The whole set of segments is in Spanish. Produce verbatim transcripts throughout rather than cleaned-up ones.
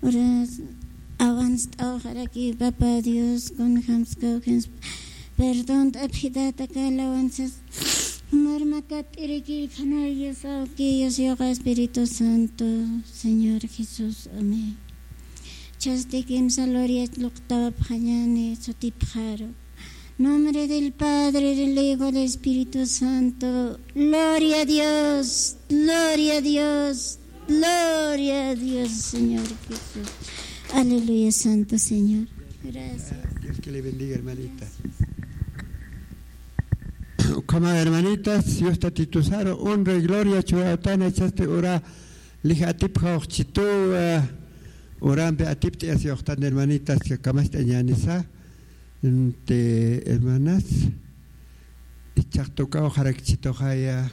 Ahora avanza aquí, papá Dios, con Hamsko, perdón, abjidata que alabanzas. Marmacat eriki canarias, que yo soy Espíritu Santo, Señor Jesús, amén. Chastiquim saloria luctaba pañane, sotipjaro. Nombre del Padre, del Hijo, del Espíritu Santo. Gloria a Dios, gloria a Dios, gloria a Dios, Señor Jesús. Aleluya, Santo Señor. Gracias. Dios que le bendiga, hermanita. Como hermanitas, Dios te tituzaro, honra y gloria, chuautana, echaste ora, lija atip jauchito, orambe atip te hace octan hermanitas que camaste ñanisa, te hermanas, echactocao jarakchito jaya,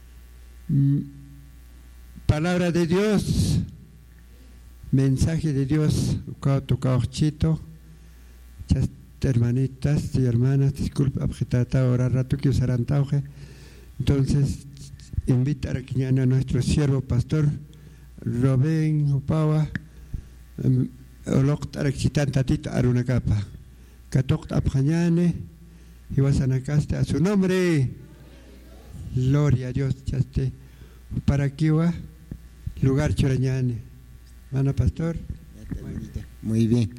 palabra de Dios, mensaje de Dios, cao tocao chito, chaste hermanitas y hermanas, disculpa, objetata ahora rato que usarán tauge. Entonces, invitar aquí a nuestro siervo pastor Robén Upawa, Oloktar Exitan Tatita Aruna Capa, Katokta Abjañane, y Wasanacaste a su nombre. Gloria a Dios, chaste, para Kiwa, lugar Churañane. Mana pastor. Muy bien.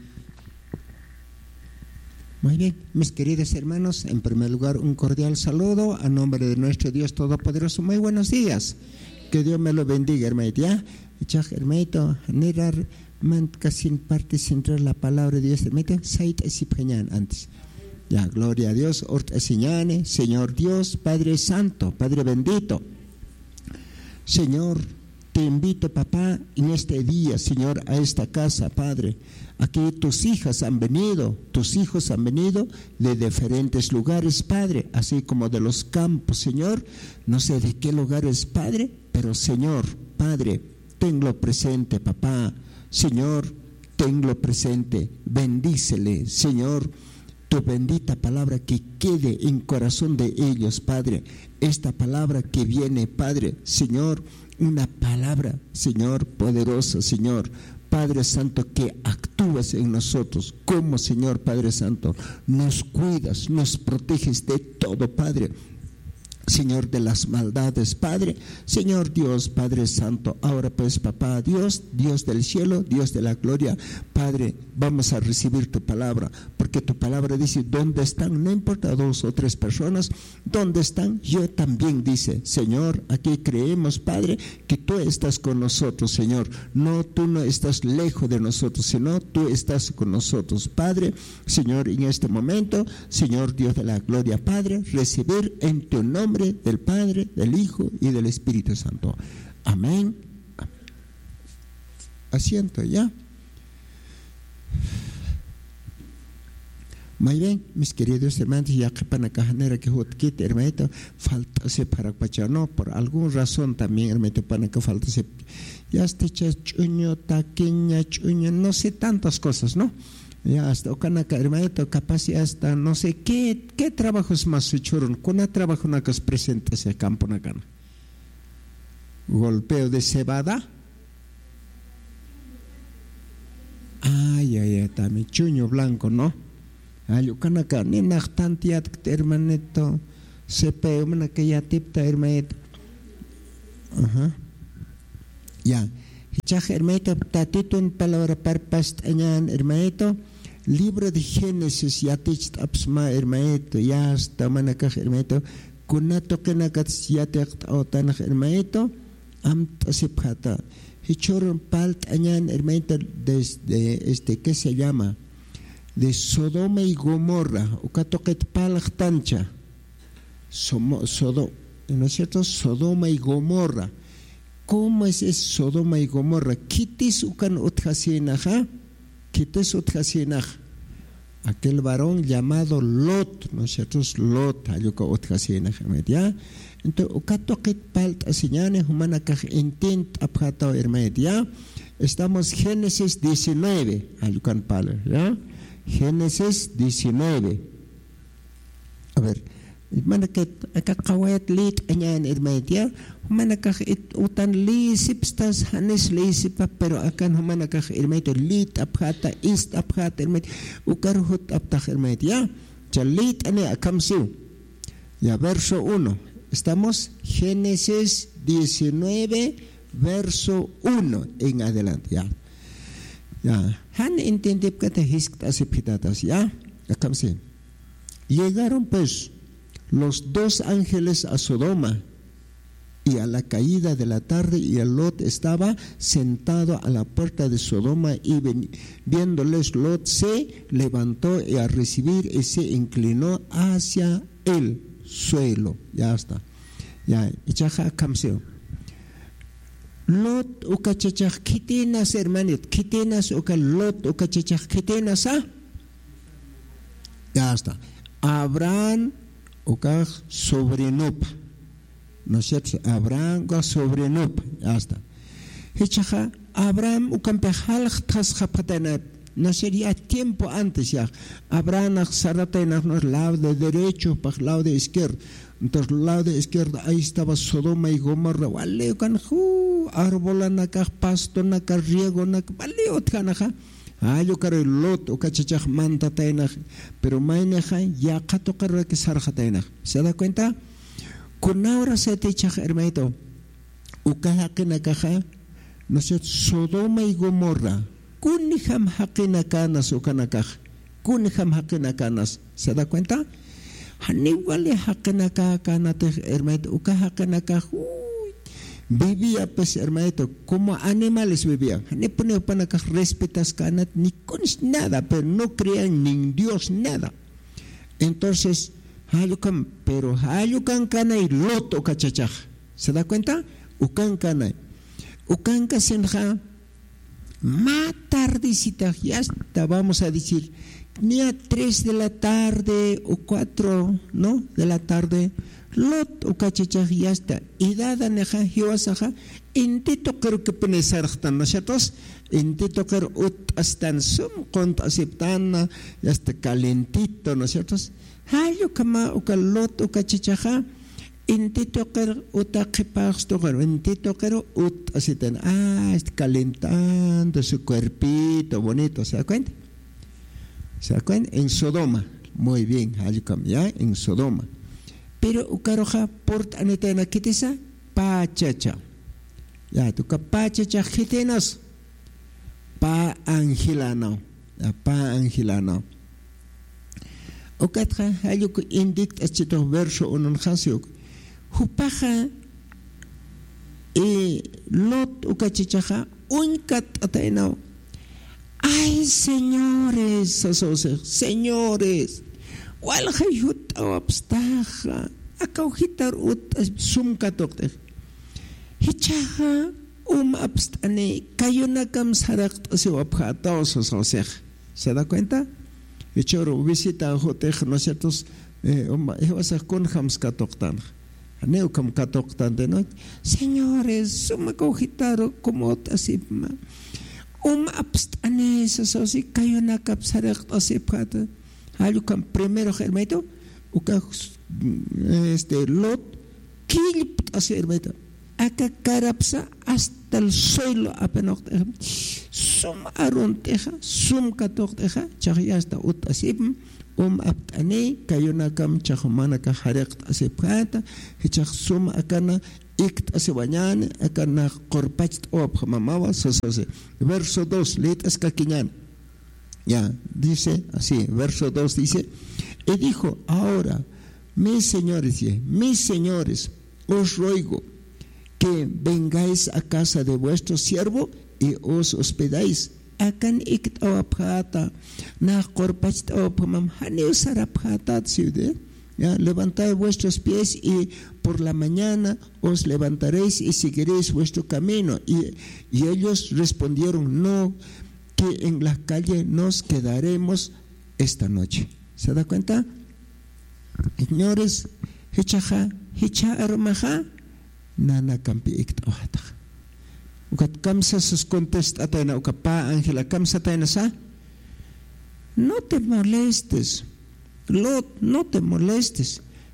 Muy bien, mis queridos hermanos, en primer lugar un cordial saludo a nombre de nuestro Dios Todopoderoso. Muy buenos días, que Dios me lo bendiga, hermanito. Ya, echaj, hermanito, nerar, man, casi parte central la palabra de Dios, hermanito, sait esipeñan antes. Ya, gloria a Dios, ort esiñane, Señor Dios, Padre Santo, Padre bendito. Señor, te invito, papá, en este día, Señor, a esta casa, Padre. Aquí tus hijas han venido, tus hijos han venido de diferentes lugares, Padre, así como de los campos, Señor. No sé de qué lugares, Padre, pero Señor, Padre, tenlo presente, papá. Señor, tenlo presente. Bendícele, Señor, tu bendita palabra que quede en corazón de ellos, Padre. Esta palabra que viene, Padre, Señor, una palabra, Señor, poderosa, Señor. Padre Santo, que actúas en nosotros, como Señor Padre Santo, nos cuidas, nos proteges de todo, Padre. Señor, de las maldades, Padre, Señor Dios, Padre Santo, ahora pues, papá Dios, Dios del cielo, Dios de la gloria, Padre, vamos a recibir tu palabra, porque tu palabra dice, ¿dónde están? No importa dos o tres personas, ¿dónde están? Yo también, dice, Señor, aquí creemos, Padre, que tú estás con nosotros, Señor, no, tú no estás lejos de nosotros, sino tú estás con nosotros, Padre, Señor, en este momento, Señor Dios de la gloria, Padre, recibir en tu nombre del Padre, del Hijo y del Espíritu Santo. Amén. Asiento ya. Muy bien, mis queridos hermanos, ya que para cajanera que hotkit, hermanito, falta se para pachano, por alguna razón también, hermanito, para que falta se, ya este chuño, taquiña, chuño, no sé tantas cosas, ¿no? Ya hasta Okanaka, hermanito, capaz ya hasta no sé qué, qué trabajos más se churon, con el trabajo que es presente ese campo nakana. Golpeo de cebada. Ay, ay, ay, también chuño blanco, ¿no? Ay, Okanaka, ni nachtantiat, hermanito, se peo, manaka ya tipta, hermanito. Ajá. Ya. Hichaj, hermanito, tatito en palabra parpast añan, hermanito. Libro de Génesis, ya te absma, hermanito, ya hasta manacaj, hermanito, kunato que nagats ya te otanaj, hermanito, am tasipjata. Hichor palt añan, hermanito, desde este, ¿qué se llama? De Sodoma y Gomorra, ukatoket palaj tancha, Sodo, ¿no es cierto? Sodoma y Gomorra. ¿Cómo es eso, Sodoma y Gomorra? ¿Quitis ukan utjasinaja? ¿Quitis utjasinaj? Aquel varón llamado Lot, ¿no es cierto? Lot, ayuka utjasinaj, ¿ya? Entonces, ukatoket palt asiñane, humanakaj intent abjatao, ¿ya? Estamos Génesis diecinueve, ayukan pal, ¿ya? Génesis diecinueve. A ver, Manaka aka kawayat lit añan hermaitia, manaka utan lisipstas hanes lisipa, pero akan manaka hermaito lit apjata ist apjata hermait, ukarhut aptaj hermaitia, chalit ane akamsiu. Ya verso uno. Estamos Génesis diecinueve, verso uno en adelante. Ya. Ya. Han entendip kata hisk asipitatas, ya. Akamsi. Llegaron pues los dos ángeles a Sodoma, y a la caída de la tarde, y el Lot estaba sentado a la puerta de Sodoma, y ven, viéndoles Lot se levantó y a recibir y se inclinó hacia el suelo. Ya está. Ya, ichaja kamseo. Lot ukachachaj kitinas hermanit, kitinas uka Lot ukachachaj kitinas ah. Ya está. Abraham ukaj sobrenup, ¿no es cierto? Abraham ukaj sobrenup, ya está. Hichaja Abraham ukampejal tas japatanat, no sería tiempo antes ya. Abraham saratainach nos lado de derecho, para lado de izquierdo. Entonces lado de izquierdo ahí estaba Sodoma y Gomorra. Vale, ukan hu arbola nakaj pasto nakaj riego nakaj vale otkanaja. Ah, yo quiero el Lot o cachachaj manta tainaj, pero maineja ya cato carra que sarja tainaj. ¿Se da cuenta? Con ahora se te echa hermanito. Ukaja que nakaja, no sé, Sodoma y Gomorra. Kuniham hakinakanas ukanakaj. Kuniham hakinakanas. ¿Se da cuenta? Haniguale hakinakakanate hermanito. Ukaja hakinakaj. Vivía pues hermanito como animales vivían. Ni pone para que respetas canat ni con nada, pero no creían ni en Dios nada. Entonces, hayukan, pero hayukan cana y loto cachachaj. ¿Se da cuenta? Ukan cana. Ukan casenja. Más tardecita, ya está, vamos a decir, ni a tres de la tarde o cuatro, ¿no? De la tarde. Lot ukachachaj ya está. Y dada neja hiwasaja, intito creo que penesartan nosotros, intito creo ut astan sum cont aceptana, ya está calentito nosotros. Hayo kama uka lot ukachachaja, intito creo utakipasto creo, intito creo ut aceptan. Ah, está calentando su cuerpito bonito, ¿se da cuenta? ¿Se da cuenta? En Sodoma, muy bien, hayo kama ya en Sodoma. Pero ukaroja port anetena kitisa pachacha. Ya tu pachacha kitenas pa angilano. Pa angilano. Ukatra hayuk indict achito verso unon hasiuk. Hupaja e Lot ukachichaja unkat atainao. Ay señores, señores. Wal hayut awabstaja akauhitar ut sumkatok hichaja um abstane kayunakam sarakt asiwabjata osososej. ¿Se da cuenta? Echoro visita hotej, ¿no es cierto? Vas a con hamskatoktan. Neukam katoktan de noche. Señores, sumakauhitar como asipma. Um abstane sososi kayunakam sarakt asipjata. Hayukan primero hermanito, uka este Lot, kilp así hermanito, acá carapsa hasta el suelo apenas, sum arunteja, sum katokteja, chaya hasta ut así, um aptane, kayunakam chahumanaka harekt así prata, hichach sum akana ikt así bañan, akana korpach op mamawa, sosose. Verso dos, lit escaquiñan. Ya, dice así, verso dos dice, y dijo, ahora, mis señores, mis señores, os ruego que vengáis a casa de vuestro siervo y os hospedáis. Akan ikt awapjata, na korpach awapamam, haneu sarapjata ciudad. Ya, levantad vuestros pies y por la mañana os levantaréis y seguiréis vuestro camino. Y, y ellos respondieron, no, que en la calle nos quedaremos esta noche. ¿Se da cuenta? Señores, hichaja, hicha armaja, nana campi iktawata. Ukat kamsa sus contesta taina ukapa Ángela kamsa taina sa. No te molestes, Lot, no te molestes.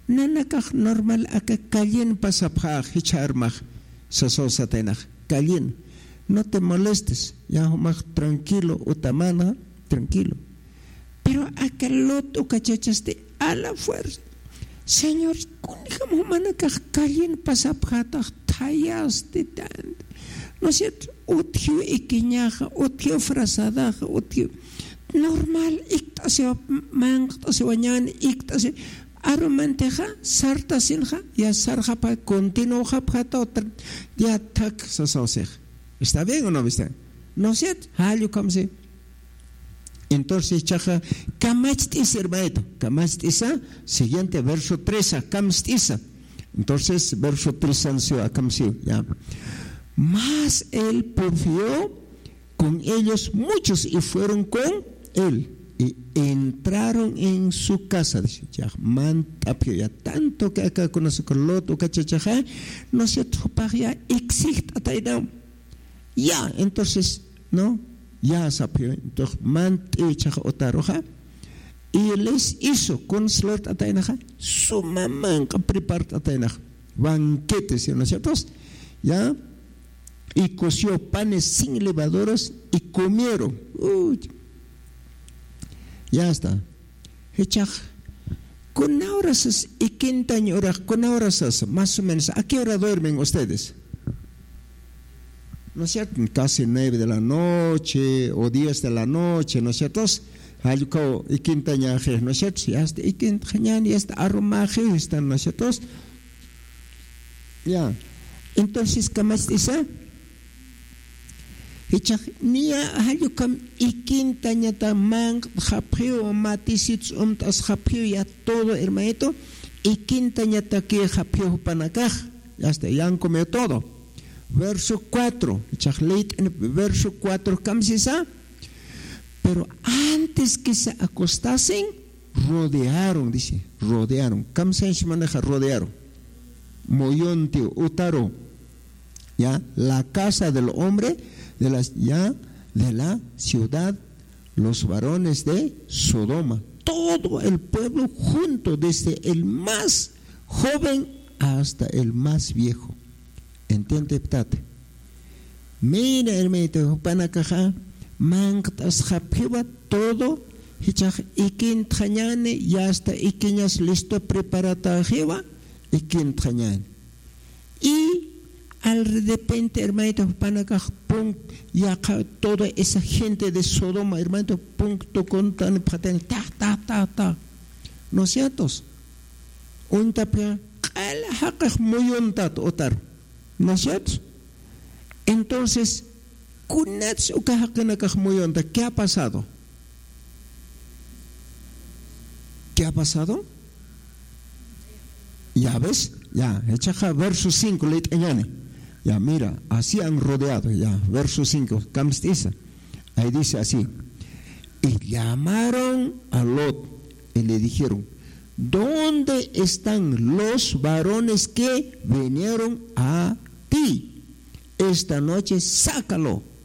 nanakaj normal acá callen pasapaj, hicharmaj, sasosatenaj, callen. No te molestes, ya más tranquilo, utamana, tranquilo. Pero acá lot ucachachaste a la fuerza. Señor, kunijamo manakaj callen pasapjata, tallaste tanto. ¿No es cierto? Utio iquiñaja, utio frasadaja, utio normal, ictasio mangtasio bañan, ictasio aromanteja, sartasinja, ya sarja pa continuo japjata otra, ya tak sasosej. ¿Está bien o no está? ¿No es cierto? Hallo, ¿cómo se? Entonces, chaja, kamastisa, hermanito, kamastisa, siguiente verso tres, kamastisa. Entonces, verso tres, ansio, akamsio, ya. Más él porfió con ellos muchos y fueron con él y entraron en su casa. Dice, ya, mantapio, ya tanto que acá conoce con loto, cachachaja, no se troparía, existe hasta ya, entonces, ¿no? Ya sapio, entonces, mantechaja otaroja, y les hizo con slot atainaja, su mamá prepara atainaja, banquetes, ¿no es cierto? Ya. Y coció panes sin levaduras y comieron. Uy. Ya está. Hechaj. Con horas y quinta hora, con horas más o menos. ¿A qué hora duermen ustedes? ¿No es cierto? Casi nueve de la noche o diez de la noche, ¿no es cierto? Algo y quinta ñaje, ¿no es cierto? Ya está. Y quinta ñaje, ya está aromaje, ¿no es cierto? Ya. Entonces, ¿qué más dice? Hechaj nia hayukam ikintañata man japio matisits umtas japio ya todo hermanito ikintañata que japio panacaj ya está ya han comido todo. Verso cuatro, hechaj leit en verso cuatro kamsisa, pero antes que se acostasen rodearon, dice, rodearon. Kamsen maneja rodearon. Moyonti utaro, ya la casa del hombre de las ya de la ciudad, los varones de Sodoma, todo el pueblo junto, desde el más joven hasta el más viejo. ¿Entiende? Mira, hermanito, panakaja, mangtas japiba, todo, hichaj ikin trañane, ya está ikiñas listo preparata jiba, ikin trañane. Y al repente, hermanito, panacaj, pum, ya toda esa gente de Sodoma, hermanito, punto contan, paten, ta, ta, ta, ta. ¿No es cierto? Un tapia, al hackaj muy untat otar. ¿No es cierto? Entonces, kunats ukahakanakaj muy untat, ¿qué ha pasado? ¿Qué ha pasado? Ya ves, ya, echaja verso cinco, leit eñane. Ya, mira, así han rodeado, ya, verso cinco, camstiza. Ahí dice así. Y llamaron a Lot y le dijeron, ¿dónde están los varones que vinieron a ti? Esta noche sácalo